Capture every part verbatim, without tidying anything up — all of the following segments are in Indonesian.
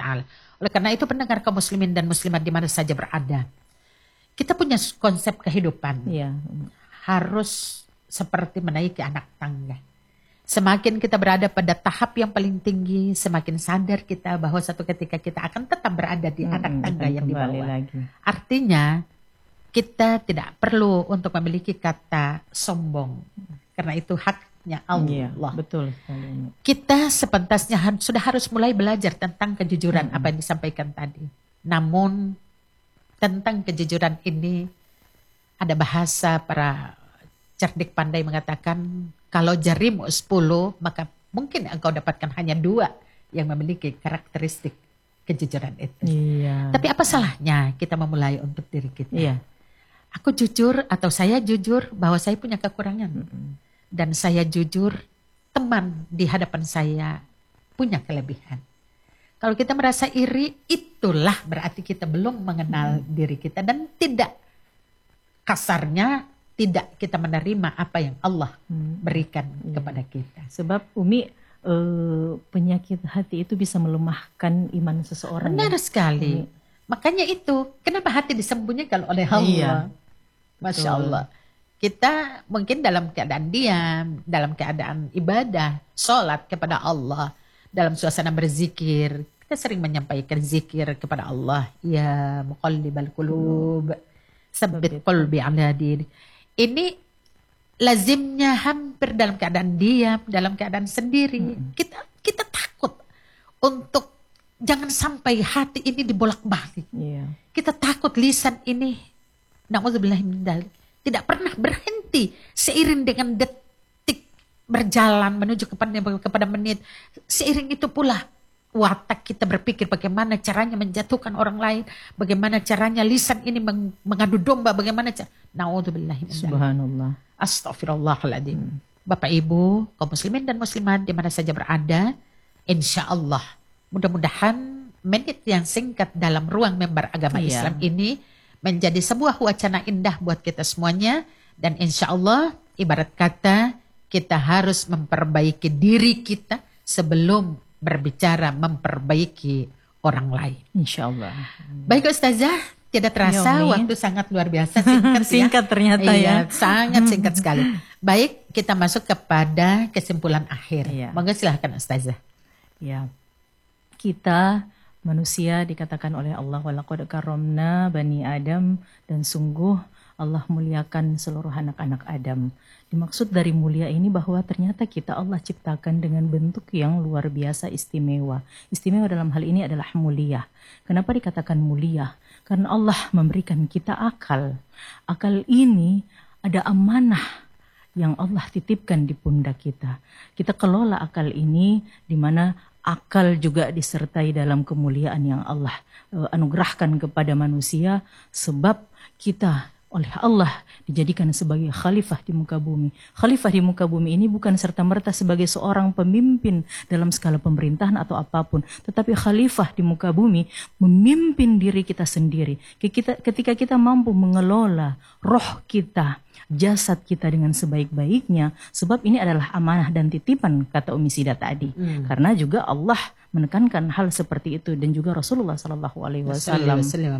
Ta'ala. Oleh karena itu pendengar kaum muslimin dan muslimat di mana saja berada, kita punya konsep kehidupan. Iya. Harus seperti menaiki anak tangga. Semakin kita berada pada tahap yang paling tinggi, semakin sadar kita bahwa satu ketika kita akan tetap berada di Hmm, anak tangga akan yang di kembali bawah. lagi. Artinya kita tidak perlu untuk memiliki kata sombong, karena itu haknya Iya, Allah. betul sekali. Kita sepentasnya har- sudah harus mulai belajar tentang kejujuran, Mm-mm. apa yang disampaikan tadi. Namun tentang kejujuran ini ada bahasa para cerdik pandai mengatakan, kalau jarimu sepuluh, maka mungkin engkau dapatkan hanya dua yang memiliki karakteristik kejujuran itu. Iya. Tapi apa salahnya kita memulai untuk diri kita? Iya. Aku jujur atau saya jujur bahwa saya punya kekurangan. Dan saya jujur teman di hadapan saya punya kelebihan. Kalau kita merasa iri, itulah berarti kita belum mengenal diri kita. Dan tidak, kasarnya tidak kita menerima apa yang Allah berikan Iya. kepada kita. Sebab Umi, eh, penyakit hati itu bisa melemahkan iman seseorang. Benar ya? sekali. Umi. Makanya itu, kenapa hati disembunyikan oleh Allah? Iya. Masya Betul. Allah. Kita mungkin dalam keadaan diam, dalam keadaan ibadah, sholat kepada Allah, dalam suasana berzikir, kita sering menyampaikan zikir kepada Allah. Ya muqallibal qulub, sabbit qalbi ala dinik. Ini lazimnya hampir dalam keadaan diam, dalam keadaan sendiri. Kita kita takut untuk jangan sampai hati ini dibolak-balik. Iya. Kita takut lisan ini, na'udzubillah min dzalik, tidak pernah berhenti seiring dengan detik berjalan menuju kepada kepada menit. Seiring itu pula watak kita berpikir bagaimana caranya menjatuhkan orang lain, bagaimana caranya lisan ini meng- mengadu domba, bagaimana cara. Na'udzubillah min dzalik. Subhanallah. Astaghfirullahaladzim. Bapak Ibu, kaum muslimin dan muslimat di mana saja berada, insya Allah mudah-mudahan menit yang singkat dalam ruang mimbar agama Iya. Islam ini menjadi sebuah wacana indah buat kita semuanya. Dan insya Allah ibarat kata kita harus memperbaiki diri kita sebelum berbicara memperbaiki orang lain. Insya Allah. Baik Ustazah, tidak terasa Ya, Umi. waktu sangat luar biasa singkat, Singkat ya. ternyata Iya, ya. sangat singkat sekali. Baik, kita masuk kepada kesimpulan akhir. Iya. Monggo silahkan Ustazah. Ya, kita manusia dikatakan oleh Allah walaqad karramna bani Adam, dan sungguh Allah muliakan seluruh anak-anak Adam. Dimaksud dari mulia ini bahwa ternyata kita Allah ciptakan dengan bentuk yang luar biasa istimewa. Istimewa dalam hal ini adalah mulia. Kenapa dikatakan mulia? Karena Allah memberikan kita akal. Akal ini ada amanah yang Allah titipkan di pundak kita. Kita kelola akal ini, di mana akal juga disertai dalam kemuliaan yang Allah uh, anugerahkan kepada manusia, sebab kita oleh Allah dijadikan sebagai khalifah di muka bumi. Khalifah di muka bumi ini bukan serta-merta sebagai seorang pemimpin dalam skala pemerintahan atau apapun, tetapi khalifah di muka bumi memimpin diri kita sendiri. Kita, ketika kita mampu mengelola roh kita, jasad kita dengan sebaik-baiknya, sebab ini adalah amanah dan titipan, kata Umi Sida tadi. Hmm. Karena juga Allah menekankan hal seperti itu, dan juga Rasulullah Sallallahu Alaihi Wasallam.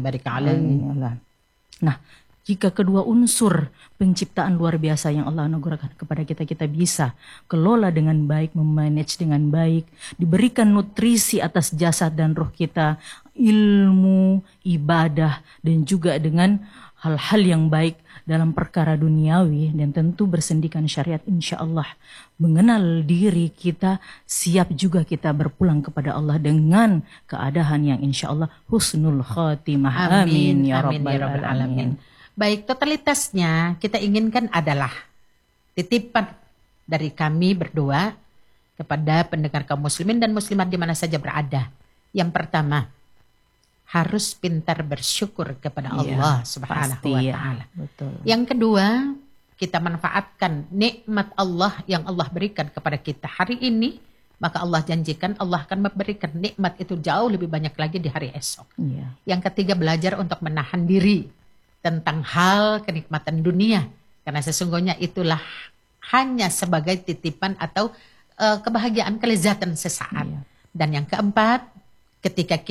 Nah, jika kedua unsur penciptaan luar biasa yang Allah anugerahkan kepada kita, kita bisa kelola dengan baik, memanage dengan baik, diberikan nutrisi atas jasad dan roh kita, ilmu, ibadah, dan juga dengan hal-hal yang baik dalam perkara duniawi, dan tentu bersendikan syariat, insya Allah mengenal diri kita, siap juga kita berpulang kepada Allah dengan keadaan yang insya Allah husnul khatimah. Amin, amin ya rabbal alamin. alamin. Baik, totalitasnya kita inginkan adalah titipan dari kami berdua kepada pendengar kaum muslimin dan muslimat di mana saja berada. Yang pertama, harus pintar bersyukur kepada Ya, Allah Subhanahu wa taala. Ya, yang kedua, kita manfaatkan nikmat Allah yang Allah berikan kepada kita hari ini, maka Allah janjikan Allah akan memberikan nikmat itu jauh lebih banyak lagi di hari esok. Ya. Yang ketiga, belajar untuk menahan diri tentang hal kenikmatan dunia, karena sesungguhnya itulah hanya sebagai titipan atau uh, kebahagiaan kelezatan sesaat. Ya. Dan yang keempat, ketika kita